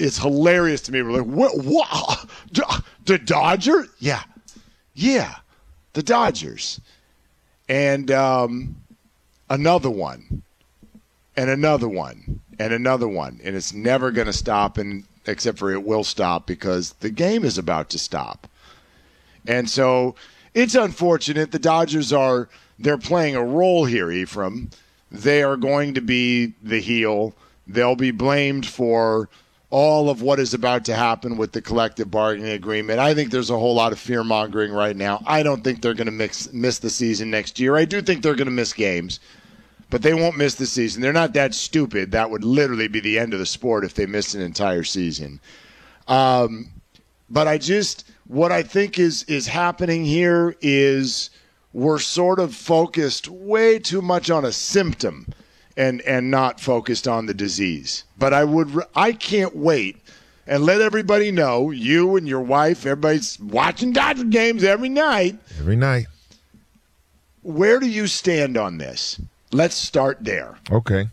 it's hilarious to me. We're like, what? The Dodgers? Yeah, the Dodgers, and another one, and another one, and another one, and it's never going to stop, and except for it will stop because the game is about to stop, and so it's unfortunate. The Dodgers they're playing a role here, Ephraim. They are going to be the heel. They'll be blamed for all of what is about to happen with the collective bargaining agreement. I think there's a whole lot of fear-mongering right now. I don't think they're going to miss the season next year. I do think they're going to miss games, but they won't miss the season. They're not that stupid. That would literally be the end of the sport if they missed an entire season. But what I think is happening here is we're sort of focused way too much on a symptom and not focused on the disease. But I can't wait and let everybody know, you and your wife, everybody's watching Dodger games every night. Every night. Where do you stand on this? Let's start there. Okay.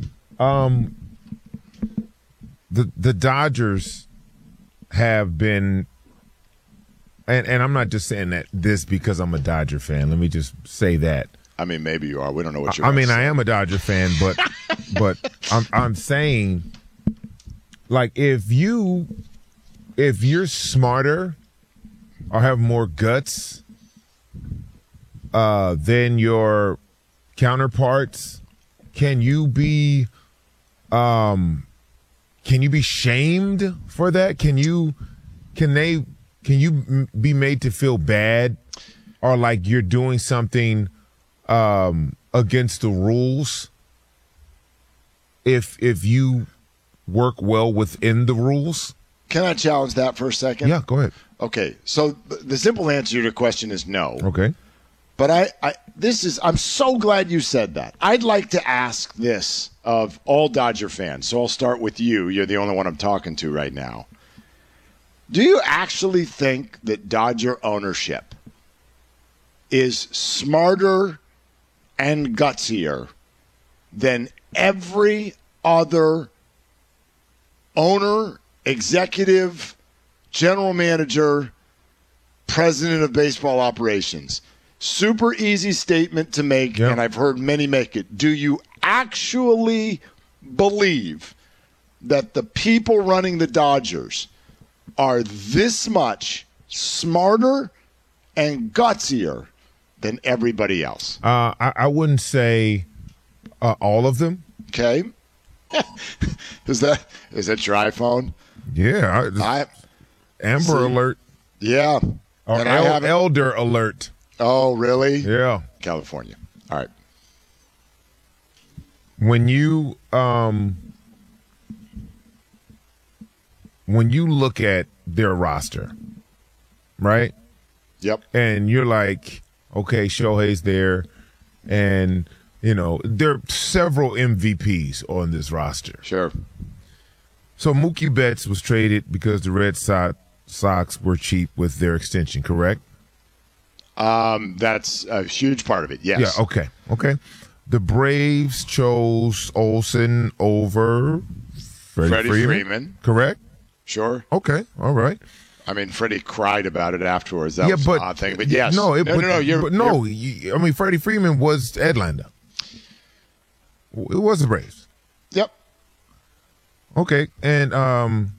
The Dodgers have been, and I'm not just saying that this because I'm a Dodger fan. Let me just say that. I mean, maybe you are. We don't know what you're. I mean, I am a Dodger fan, but I'm saying, like, if you're smarter or have more guts than your counterparts, can you be shamed for that? Can you be made to feel bad, or like you're doing something against the rules if you work well within the rules? Can I challenge that for a second? Yeah, go ahead. Okay, so the simple answer to your question is no. Okay. But I'm so glad you said that. I'd like to ask this of all Dodger fans. So I'll start with you. You're the only one I'm talking to right now. Do you actually think that Dodger ownership is smarter and gutsier than every other owner, executive, general manager, president of baseball operations? Super easy statement to make, and I've heard many make it. Do you actually believe that the people running the Dodgers are this much smarter and gutsier than everybody else? I wouldn't say all of them. Okay. Is that your iPhone? Yeah. Amber Alert. Yeah. Or Elder Alert. Oh, really? Yeah. California. All right. When you look at their roster, right? Yep. And you're like, okay, Shohei's there, and there are several MVPs on this roster. Sure. So Mookie Betts was traded because the Red Sox were cheap with their extension, correct? That's a huge part of it, yes. Yeah, okay. The Braves chose Olsen over Freddie Freeman. Correct? Sure. Okay, all right. I mean, Freddie cried about it afterwards. That was an odd thing, but yes. I mean, Freddie Freeman was Atlanta. It was the Braves. Yep. Okay, and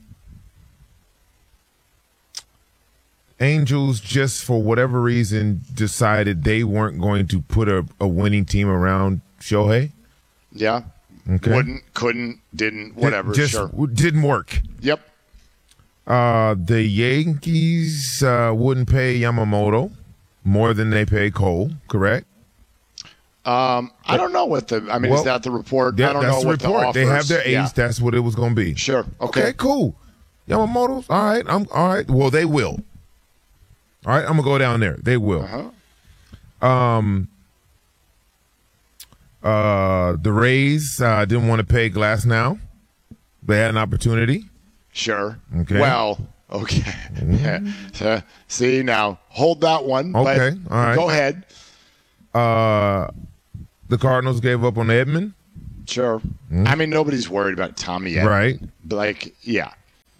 Angels, just for whatever reason, decided they weren't going to put a winning team around Shohei. Yeah. Okay. Wouldn't, couldn't, didn't, whatever. Just sure. Didn't work. Yep. The Yankees wouldn't pay Yamamoto more than they pay Cole, correct? I don't know what is that the report? I don't know what the offers. They have their ace. Yeah. That's what it was going to be. Sure. Okay, cool. Yamamoto's all right. I'm all right. Well, they will. All right, I'm going to go down there. They will. Uh-huh. The Rays didn't want to pay Glasnow. They had an opportunity. Sure. Okay. Well, okay. Mm-hmm. See, now, hold that one. Okay, all right. Go ahead. The Cardinals gave up on Edman. Sure. Mm-hmm. I mean, nobody's worried about Tommy Edman. Right. But, yeah.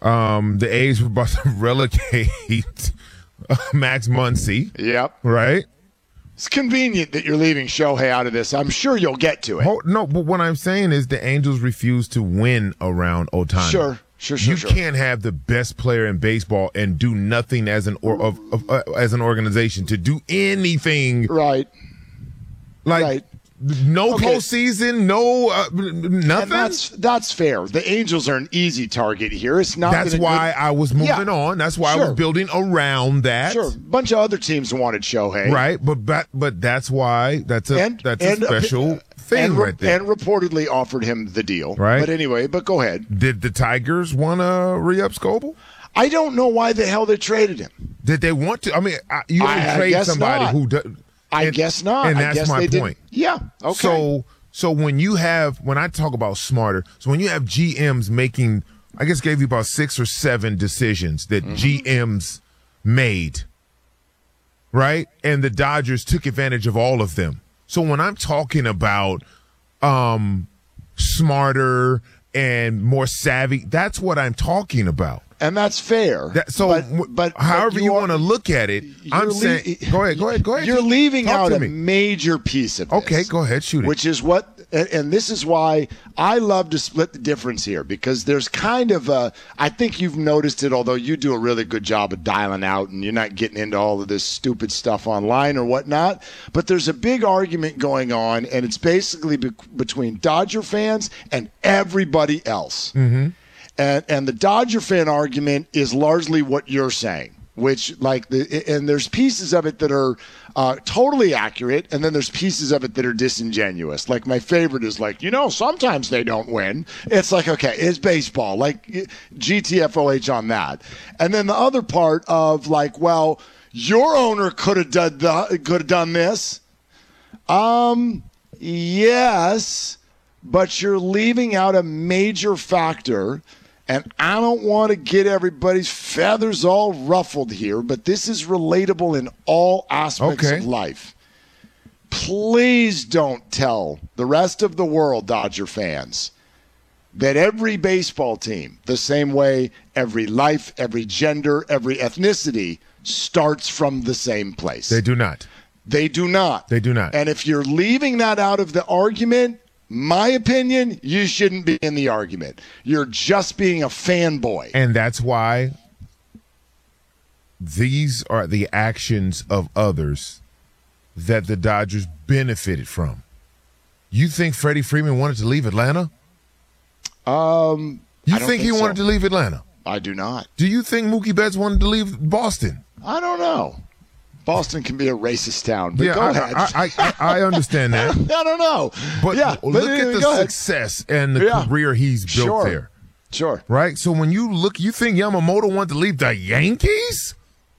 The A's were about to relegate Max Muncy. Yep. Right? It's convenient that you're leaving Shohei out of this. I'm sure you'll get to it. No, but what I'm saying is the Angels refuse to win around Ohtani. Sure. You can't have the best player in baseball and do nothing as an organization to do anything. Right. Like no postseason, no nothing. And that's fair. The Angels are an easy target here. It's not. That's why I was moving on. That's why I was building around that. Sure. A bunch of other teams wanted Shohei. Right, but that's why that's a special thing right there. And reportedly offered him the deal. Right. But anyway, go ahead. Did the Tigers want to re-up Scoble? I don't know why the hell they traded him. Did they want to? I mean, you don't trade somebody who does. I guess not. And that's my point. Yeah. Okay. So when I talk about smarter, so when you have GMs making, I guess gave you about 6 or 7 decisions that GMs made, right? And the Dodgers took advantage of all of them. So when I'm talking about smarter and more savvy, that's what I'm talking about. And that's fair. But however you want to look at it, I'm saying, go ahead. You're leaving out a major piece of this. Okay, go ahead, shoot it. Which is what, and this is why I love to split the difference here, because there's kind of I think you've noticed it, although you do a really good job of dialing out and you're not getting into all of this stupid stuff online or whatnot, but there's a big argument going on, and it's basically between Dodger fans and everybody else. Mm-hmm. And the Dodger fan argument is largely what you're saying, which and there's pieces of it that are totally accurate, and then there's pieces of it that are disingenuous. Like my favorite is sometimes they don't win. It's like, okay, it's baseball, like GTFOH on that. And then the other part of your owner could have done this. Yes, but you're leaving out a major factor. And I don't want to get everybody's feathers all ruffled here, but this is relatable in all aspects of life. Please don't tell the rest of the world, Dodger fans, that every baseball team, the same way every life, every gender, every ethnicity, starts from the same place. They do not. They do not. They do not. And if you're leaving that out of the argument, my opinion, you shouldn't be in the argument. You're just being a fanboy. And that's why these are the actions of others that the Dodgers benefited from. You think Freddie Freeman wanted to leave Atlanta? You think he wanted to leave Atlanta? I do not. Do you think Mookie Betts wanted to leave Boston? I don't know. Boston can be a racist town, but go ahead. I understand that. I don't know. But look at the success and the career he's built there. Sure. Right? So when you think Yamamoto wanted to leave the Yankees?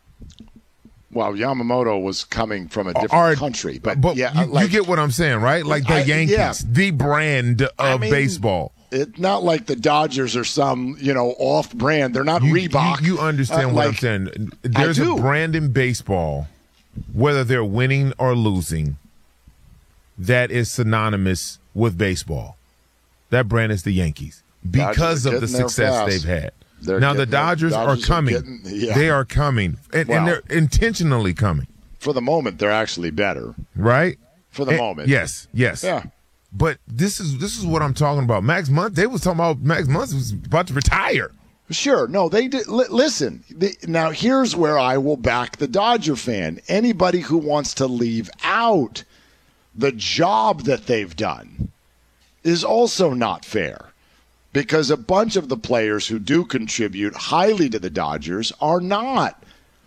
Well, Yamamoto was coming from a different country. But you get what I'm saying, right? Like the Yankees, the brand of baseball. It's not like the Dodgers are some, off brand. They're not Reebok. You understand what I'm saying. There's a brand in baseball, whether they're winning or losing, that is synonymous with baseball. That brand is the Yankees because of the success they've had. Now the Dodgers are coming. They are coming, and they're intentionally coming. For the moment, they're actually better. Right? For the moment. Yes. Yeah. But this is what I'm talking about. Max Muncy, they was talking about Max Muncy was about to retire. Sure. No, they did. Listen, now here's where I will back the Dodger fan. Anybody who wants to leave out the job that they've done is also not fair, because a bunch of the players who do contribute highly to the Dodgers are not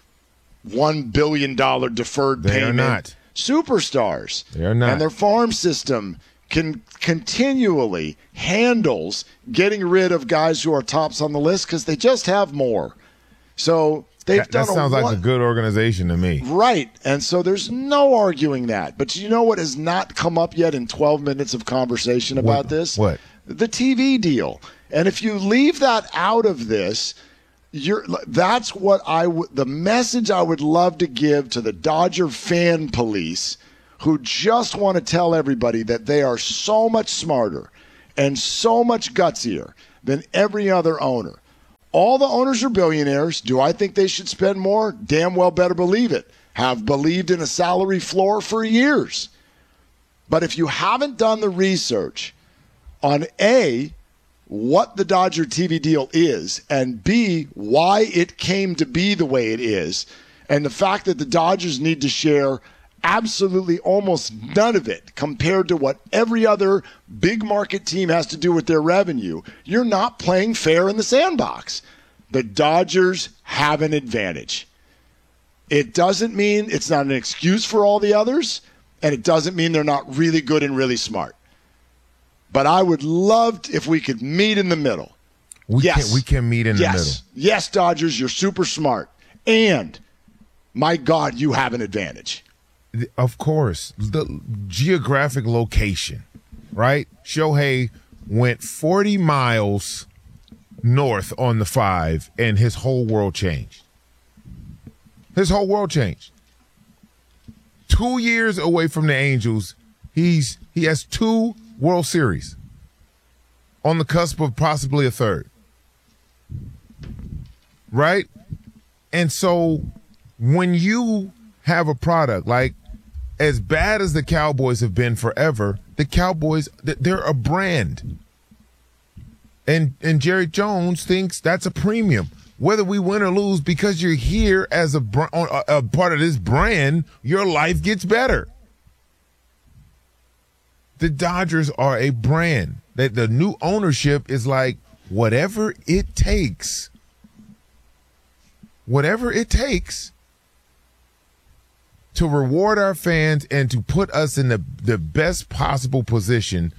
$1 billion deferred payment superstars. They are not. And their farm system continually handles getting rid of guys who are tops on the list because they just have more. So they've done. That sounds like a good organization to me. Right. And so there's no arguing that. But you know what has not come up yet in 12 minutes of conversation about this? What? The TV deal. And if you leave that out of this, that's what the message I would love to give to the Dodger fan police, who just want to tell everybody that they are so much smarter and so much gutsier than every other owner. all the owners are billionaires. Do I think they should spend more? Damn well better believe it. Have believed in a salary floor for years. But if you haven't done the research on A, what the Dodger TV deal is, and B, why it came to be the way it is, and the fact that the Dodgers need to share absolutely almost none of it compared to what every other big market team has to do with their revenue, you're not playing fair in the sandbox. The Dodgers have an advantage. It doesn't mean it's not an excuse for all the others, and it doesn't mean they're not really good and really smart. But I would love if we could meet in the middle. We can meet in the middle. Yes, Dodgers, you're super smart. And, my God, you have an advantage. Of course. The geographic location, right? Shohei went 40 miles north on the 5, and his whole world changed. His whole world changed. 2 years away from the Angels, he has 2 World Series, on the cusp of possibly a third. Right? And so when you have a product like, as bad as the Cowboys have been forever, the Cowboys, they're a brand. And Jerry Jones thinks that's a premium. Whether we win or lose, because you're here as a part of this brand, your life gets better. The Dodgers are a brand. That the new ownership is like, whatever it takes to reward our fans and to put us in the best possible position,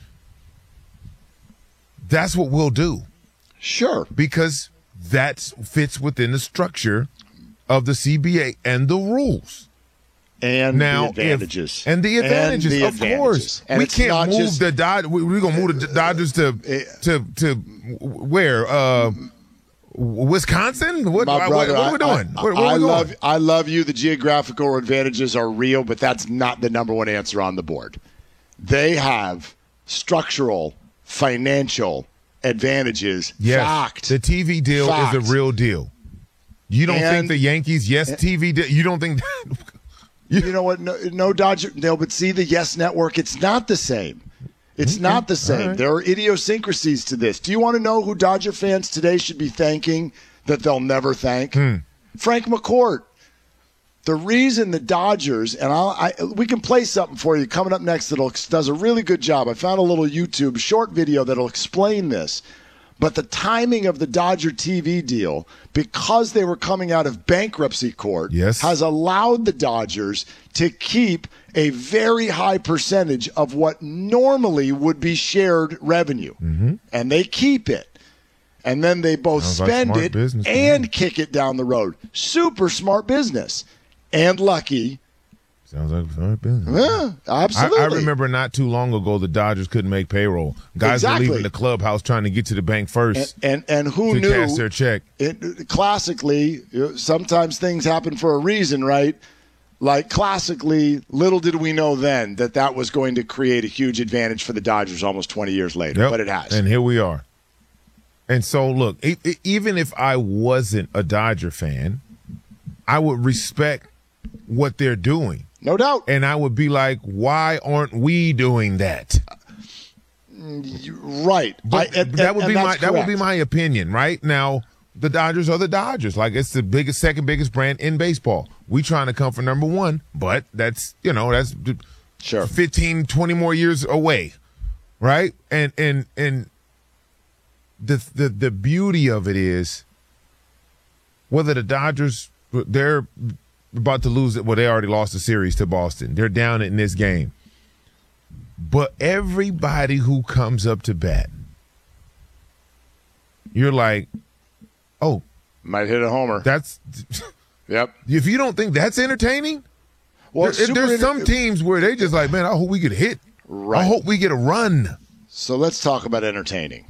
that's what we'll do. Sure. Because that fits within the structure of the CBA and the rules. And now, the advantages. Of course. And we can't move the Dodgers. We're going to move the Dodgers to where? Wisconsin? What are we doing? I love you. The geographical advantages are real, but that's not the number one answer on the board. They have structural, financial advantages. Yes, fact. the TV deal is a real deal. You don't think the Yankees, TV deal, you don't think that? You know what? No Dodger. No, but see the Yes Network. It's not the same. It's not the same. Right. There are idiosyncrasies to this. Do you want to know who Dodger fans today should be thanking that they'll never thank? Frank McCourt. The reason the Dodgers, and we can play something for you coming up next that does a really good job. I found a little YouTube short video that'll explain this. But the timing of the Dodger TV deal, because they were coming out of bankruptcy court, has allowed the Dodgers to keep a very high percentage of what normally would be shared revenue. Mm-hmm. And they keep it. And then they both spend it and kick it down the road. Super smart business. And lucky. Sounds like smart business. Yeah, absolutely. I remember not too long ago the Dodgers couldn't make payroll. Guys were leaving the clubhouse trying to get to the bank first. And who to knew? Cash their check. Classically, sometimes things happen for a reason, right? Like classically, little did we know then that was going to create a huge advantage for the Dodgers almost 20 years later. But it has. And here we are. And so, look, even if I wasn't a Dodger fan, I would respect what they're doing. No doubt. And I would be like, why aren't we doing that? Right. But that would be my opinion. Right now, the Dodgers are the Dodgers. Like, it's the second biggest brand in baseball. We trying to come for number one, but that's 15, 20 more years away. Right. And the beauty of it is whether the Dodgers, they're about to lose it. Well, they already lost the series to Boston. They're down in this game. But everybody who comes up to bat, you're like, oh. Might hit a homer. That's. Yep. If you don't think that's entertaining, well, there's some teams where they just like, man, I hope we get hit. Right. I hope we get a run. So let's talk about entertaining.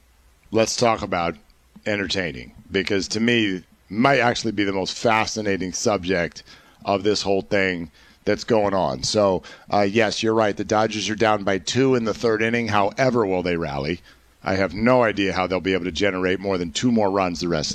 Because to me, might actually be the most fascinating subject of this whole thing that's going on. So, yes, you're right. The Dodgers are down by 2 in the third inning. However will they rally? I have no idea how they'll be able to generate more than 2 more runs the rest of